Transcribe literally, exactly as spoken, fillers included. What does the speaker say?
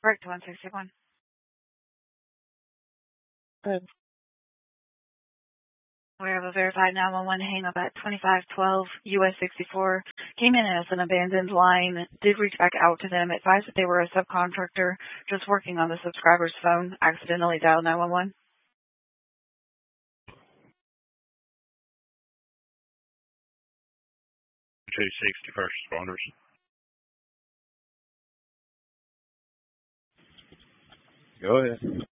Correct, one sixty-one. Good. We have a verified nine one one hang up at twenty-five twelve U S sixty-four. Came in as an abandoned line. Did reach back out to them. Advised that they were a subcontractor just working on the subscriber's phone. Accidentally dialed nine one one. two sixty first responders. Go ahead.